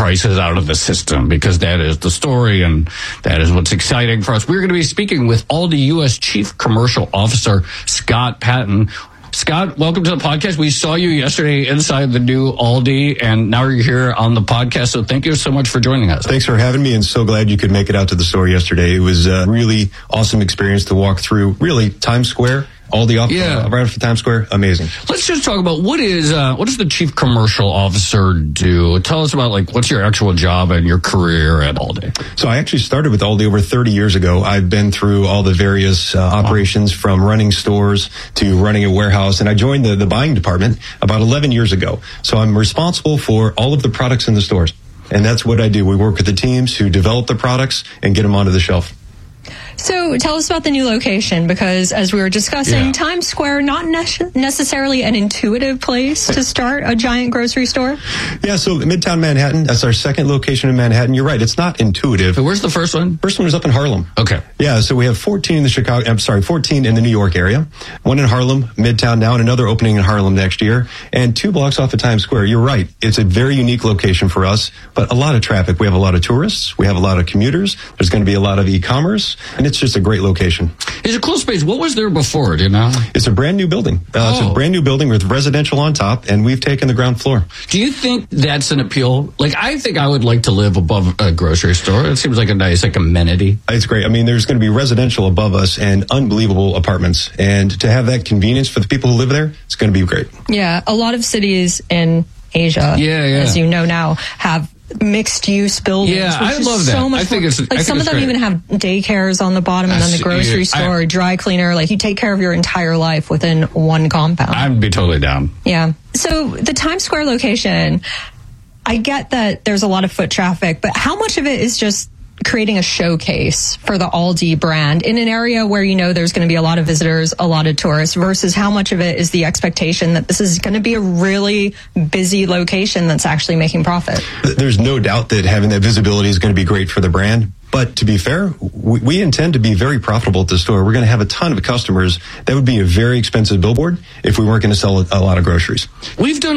prices out of the system, because that is the story and that is what's exciting for us. We're going to be speaking with Aldi U.S. Chief Commercial Officer Scott Patton. Scott, welcome to the podcast. We saw you yesterday inside the new Aldi, and now you're here on the podcast, so thank you so much for joining us. Thanks for having me, and so glad you could make it out to the store yesterday. It was a really awesome experience to walk through, really, Times Square. Aldi right off of Times Square, amazing. Let's just talk about what does the Chief Commercial Officer do? Tell us about what's your actual job and your career at Aldi. So I actually started with Aldi over 30 years ago. I've been through all the various operations, from running stores to running a warehouse, and I joined the buying department about 11 years ago. So I'm responsible for all of the products in the stores, and that's what I do. We work with the teams who develop the products and get them onto the shelf. So tell us about the new location, because as we were discussing, Times Square, not necessarily an intuitive place to start a giant grocery store. Yeah, so Midtown Manhattan, that's our second location in Manhattan. You're right, it's not intuitive. Where's the first one? First one is up in Harlem. Okay. Yeah, so we have 14 in the 14 in the New York area, one in Harlem, Midtown now, and another opening in Harlem next year, and 2 blocks off of Times Square. You're right, it's a very unique location for us, but a lot of traffic. We have a lot of tourists, we have a lot of commuters, there's going to be a lot of e-commerce, and it's just a great location. It's a cool space. What was there before, do you know? It's a brand new building. It's a brand new building with residential on top, and we've taken the ground floor. Do you think that's an appeal? I think I would like to live above a grocery store. It seems like a nice amenity. It's great. I mean, there's going to be residential above us and unbelievable apartments, and to have that convenience for the people who live there, it's going to be great. Yeah, a lot of cities in Asia, as you know now, have mixed-use buildings. Yeah, I love that. So much I think it's some of them even have daycares on the bottom, and then the grocery store, dry cleaner. You take care of your entire life within one compound. I'd be totally down. Yeah. So the Times Square location, I get that there's a lot of foot traffic, but how much of it is just creating a showcase for the Aldi brand in an area where there's going to be a lot of visitors, a lot of tourists, versus how much of it is the expectation that this is going to be a really busy location that's actually making profit? There's no doubt that having that visibility is going to be great for the brand. But to be fair, we intend to be very profitable at the store. We're going to have a ton of customers. That would be a very expensive billboard if we weren't going to sell a lot of groceries. We've done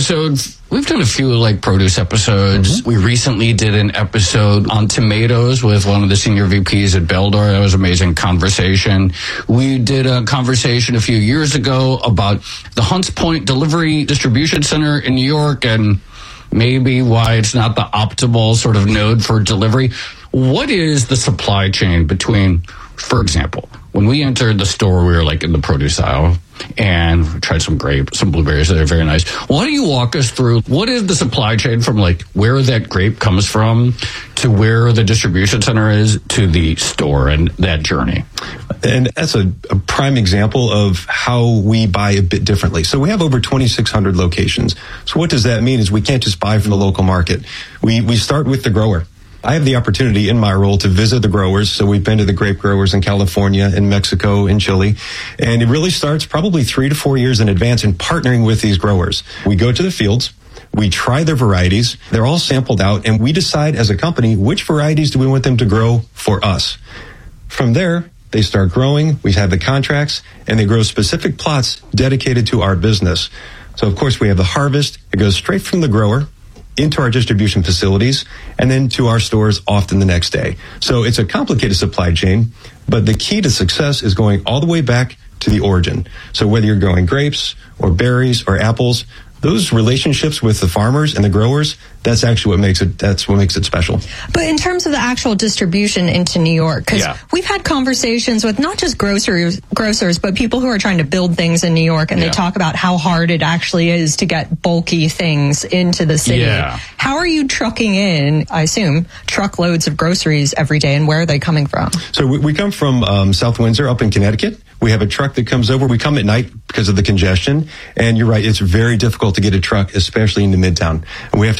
a few produce episodes. Mm-hmm. We recently did an episode on tomatoes with one of the senior VPs at Beldor. That was an amazing conversation. We did a conversation a few years ago about the Hunts Point Delivery Distribution Center in New York and maybe why it's not the optimal sort of node for delivery. What is the supply chain between, for example, when we entered the store, we were in the produce aisle and we tried some blueberries that are very nice. Why don't you walk us through what is the supply chain from where that grape comes from to where the distribution center is to the store and that journey? And that's a prime example of how we buy a bit differently. So we have over 2,600 locations. So what does that mean is we can't just buy from the local market. We start with the grower. I have the opportunity in my role to visit the growers. So we've been to the grape growers in California, in Mexico, in Chile. And it really starts probably 3 to 4 years in advance in partnering with these growers. We go to the fields. We try their varieties. They're all sampled out. And we decide as a company which varieties do we want them to grow for us. From there, they start growing. We have the contracts. And they grow specific plots dedicated to our business. So, of course, we have the harvest. It goes straight from the grower into our distribution facilities, and then to our stores often the next day. So it's a complicated supply chain, but the key to success is going all the way back to the origin. So whether you're growing grapes or berries or apples, those relationships with the farmers and the growers, that's what makes it special. But in terms of the actual distribution into New York, because we've had conversations with not just grocers, but people who are trying to build things in New York, and they talk about how hard it actually is to get bulky things into the city. Yeah. How are you trucking in, I assume, truckloads of groceries every day, and where are they coming from? So we come from South Windsor up in Connecticut. We have a truck that comes over. We come at night because of the congestion. And you're right, it's very difficult to get a truck, especially into Midtown. And we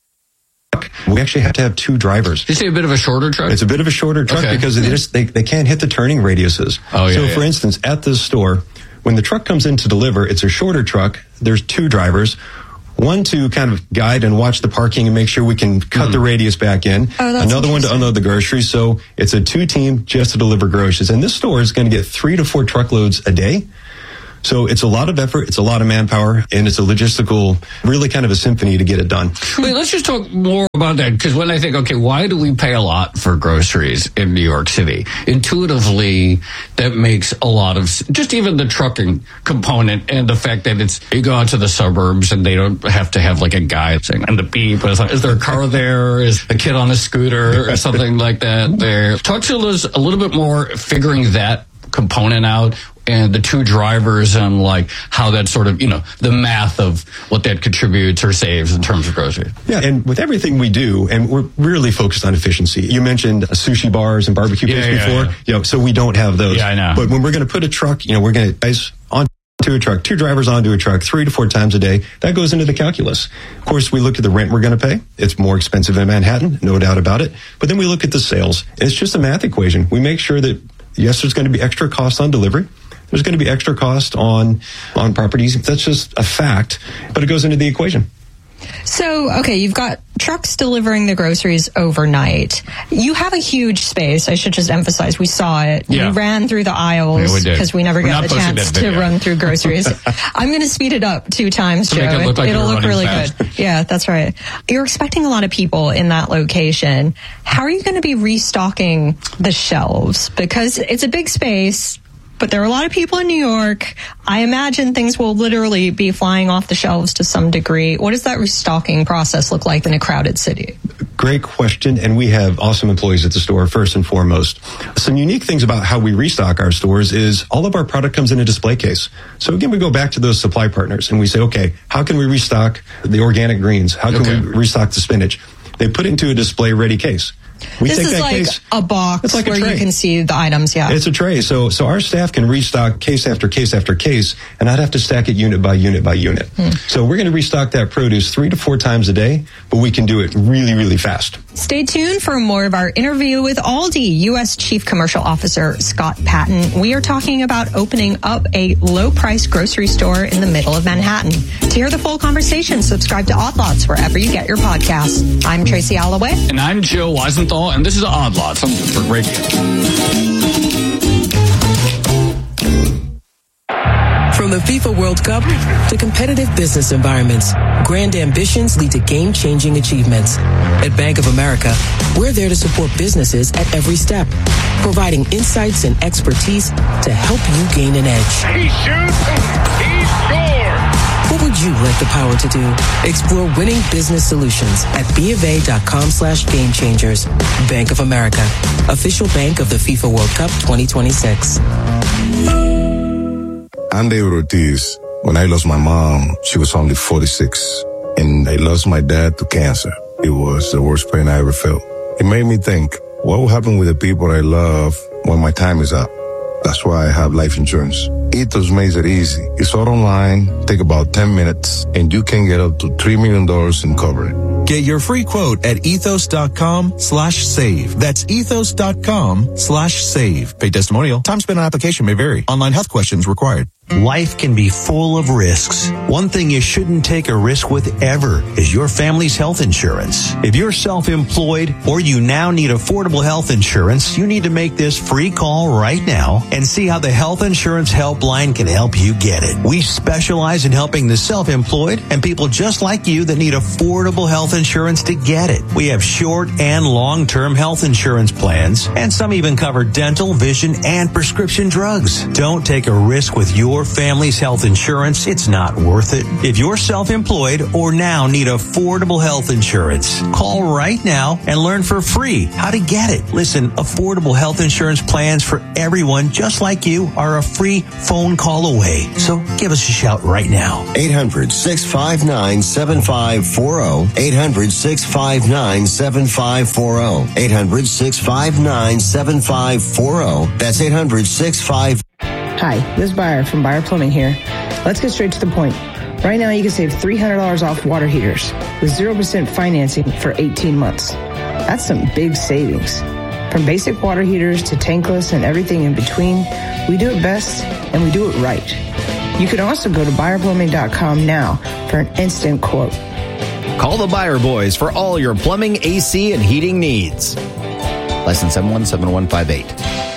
actually have to have 2 drivers. Did you say a bit of a shorter truck? It's a bit of a shorter truck because they can't hit the turning radiuses. For instance, at this store, when the truck comes in to deliver, it's a shorter truck. There's 2 drivers. One to kind of guide and watch the parking and make sure we can cut the radius back in. Another one to unload the groceries. So it's a 2-team just to deliver groceries. And this store is going to get 3 to 4 truckloads a day. So it's a lot of effort, it's a lot of manpower, and it's a logistical, really kind of a symphony to get it done. Wait, let's just talk more about that, because when I think, okay, why do we pay a lot for groceries in New York City? Intuitively, that makes a lot of, just even the trucking component and the fact that it's, you go out to the suburbs and they don't have to have like a guy saying, and the beep, is there a car there? Is a kid on a scooter or something like that there? Talk to us a little bit more figuring that component out and the two drivers and like how that sort of, the math of what that contributes or saves in terms of groceries. Yeah, and with everything we do, and we're really focused on efficiency. You mentioned sushi bars and barbecue pits before. Yeah. So we don't have those. Yeah, I know. But when we're going to put a truck, we're going to guys onto a truck, 2 drivers onto a truck 3 to 4 times a day. That goes into the calculus. Of course, we look at the rent we're going to pay. It's more expensive in Manhattan, no doubt about it. But then we look at the sales. It's just a math equation. We make sure that, yes, there's going to be extra costs on delivery. There's going to be extra cost on properties. That's just a fact, but it goes into the equation. So, okay, you've got trucks delivering the groceries overnight. You have a huge space. I should just emphasize, we saw it. Yeah. We ran through the aisles because we never got the chance to run through groceries. I'm going to speed it up 2 times, Joe. Make it look like it'll look really fast. good. Yeah, that's right. You're expecting a lot of people in that location. How are you going to be restocking the shelves? Because it's a big space, but there are a lot of people in New York. I imagine things will literally be flying off the shelves to some degree. What does that restocking process look like in a crowded city? Great question, and we have awesome employees at the store, first and foremost. Some unique things about how we restock our stores is all of our product comes in a display case. So again, we go back to those supply partners, and we say, okay, how can we restock the organic greens? How can we restock the spinach? They put it into a display-ready case. This is like a box where you can see the items, It's a tray. So our staff can restock case after case after case and not have to stack it unit by unit by unit. So we're going to restock that produce 3 to 4 times a day, but we can do it really, really fast. Stay tuned for more of our interview with Aldi U.S. Chief Commercial Officer Scott Patton. We are talking about opening up a low-price grocery store in the middle of Manhattan. To hear the full conversation, subscribe to Odd Lots wherever you get your podcasts. I'm Tracy Alloway. And I'm Joe Weisenthal. And this is Odd Lots on Bloomberg Radio. From the FIFA World Cup to competitive business environments, grand ambitions lead to game-changing achievements. At Bank of America, we're there to support businesses at every step, providing insights and expertise to help you gain an edge. He shoots, he scores! What would you like the power to do? Explore winning business solutions at BofA.com/gamechangers. Bank of America, official bank of the FIFA World Cup 2026. I'm David Ortiz. When I lost my mom, she was only 46. And I lost my dad to cancer. It was the worst pain I ever felt. It made me think, what will happen with the people I love when my time is up? That's why I have life insurance. Ethos makes it easy. It's all online, take about 10 minutes, and you can get up to $3 million in coverage. Get your free quote at ethos.com/save. That's ethos.com/save. Pay testimonial. Time spent on application may vary. Online health questions required. Life can be full of risks. One thing you shouldn't take a risk with ever is your family's health insurance. If you're self-employed or you now need affordable health insurance, you need to make this free call right now and see how the Health Insurance Helpline can help you get it. We specialize in helping the self-employed and people just like you that need affordable health insurance to get it. We have short and long-term health insurance plans, and some even cover dental, vision, and prescription drugs. Don't take a risk with your family's health insurance. It's not worth it. If you're self-employed or now need affordable health insurance, call right now and learn for free how to get it. Listen, affordable health insurance plans for everyone just like you are a free phone call away. So give us a shout right now. 800-659-7540. 800-659-7540. 800-659-7540. That's 800-659. Hi, this is Buyer from Buyer Plumbing here. Let's get straight to the point. Right now, you can save $300 off water heaters with 0% financing for 18 months. That's some big savings. From basic water heaters to tankless and everything in between, we do it best and we do it right. You can also go to BuyerPlumbing.com now for an instant quote. Call the Buyer Boys for all your plumbing, AC, and heating needs. License 717158.